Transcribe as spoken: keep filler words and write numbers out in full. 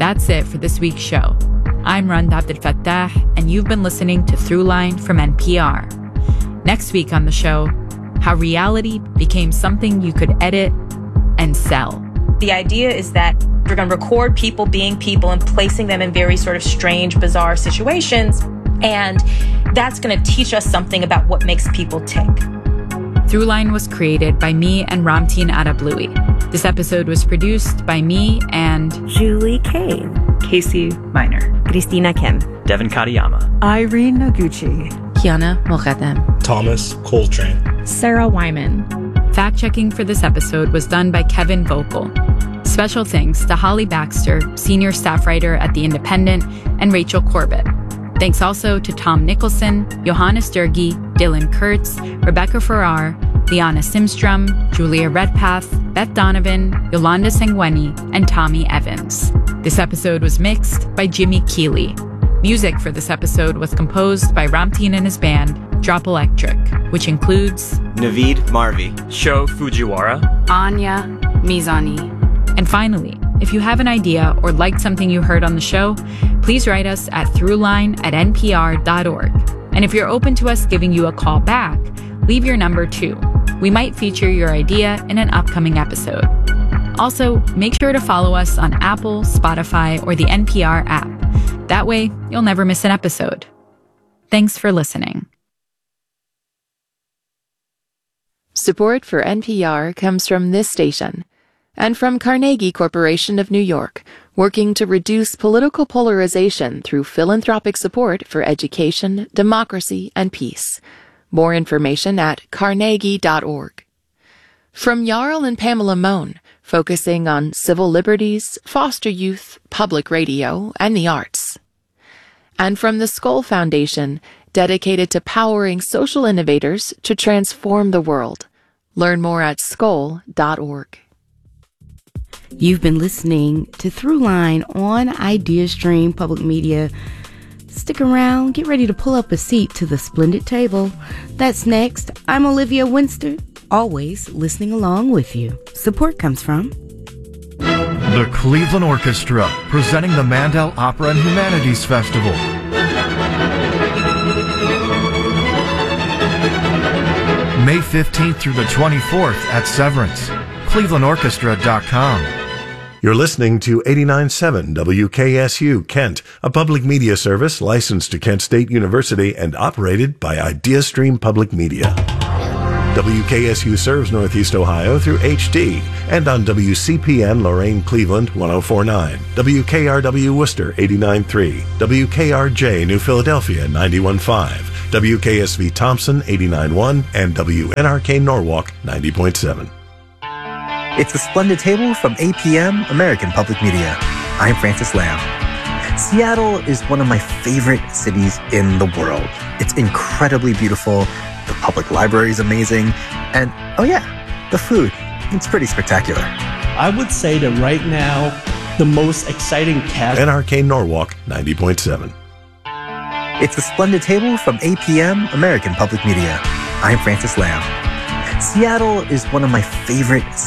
That's it for this week's show. I'm Rand Abdel Fattah, and you've been listening to Throughline from N P R. Next week on the show, how reality became something you could edit and sell. The idea is that we're going to record people being people and placing them in very sort of strange, bizarre situations, and that's going to teach us something about what makes people tick. Throughline was created by me and Ramtin Arablouei. This episode was produced by me and Julie Kane, Casey Minor, Christina Kim, Devin Katayama, Irene Noguchi, Kiana Moghadam, Thomas Coltrane, Sarah Wyman. Fact-checking for this episode was done by Kevin Vogel. Special thanks to Holly Baxter, senior staff writer at The Independent, and Rachel Corbett. Thanks also to Tom Nicholson, Johannes Durgi, Dylan Kurtz, Rebecca Farrar, Liana Simstrom, Julia Redpath, Beth Donovan, Yolanda Sangweni, and Tommy Evans. This episode was mixed by Jimmy Keeley. Music for this episode was composed by Ramtin and his band, Drop Electric, which includes Naveed Marvi, Sho Fujiwara, Anya Mizani. And finally, if you have an idea or liked something you heard on the show, please write us at throughline at n p r dot org. And if you're open to us giving you a call back, leave your number too. We might feature your idea in an upcoming episode. Also, make sure to follow us on Apple, Spotify, or the N P R app. That way, you'll never miss an episode. Thanks for listening. Support for N P R comes from this station and from Carnegie Corporation of New York, working to reduce political polarization through philanthropic support for education, democracy, and peace. More information at carnegie dot org. From Jarl and Pamela Mohn, focusing on civil liberties, foster youth, public radio, and the arts. And from the Skoll Foundation, dedicated to powering social innovators to transform the world. Learn more at skoll dot org. You've been listening to Throughline on IdeaStream Public Media. Stick around, get ready to pull up a seat to the splendid table. That's next. I'm Olivia Winster, always listening along with you. Support comes from the Cleveland Orchestra, presenting the Mandel Opera and Humanities Festival. May fifteenth through the twenty-fourth at Severance. cleveland orchestra dot com. You're listening to eighty-nine point seven W K S U Kent, a public media service licensed to Kent State University and operated by IdeaStream Public Media. W K S U serves Northeast Ohio through H D and on W C P N Lorain Cleveland one oh four point nine, W K R W Worcester eighty-nine point three, W K R J New Philadelphia ninety-one point five, W K S V Thompson eighty-nine point one, and W N R K Norwalk ninety point seven. It's the Splendid Table from A P M American Public Media. I'm Francis Lamb. Seattle is one of my favorite cities in the world. It's incredibly beautiful. The public library is amazing. And, oh yeah, the food. It's pretty spectacular. I would say that right now, the most exciting cast... N R K Norwalk ninety point seven. It's the Splendid Table from A P M American Public Media. I'm Francis Lamb. Seattle is one of my favorite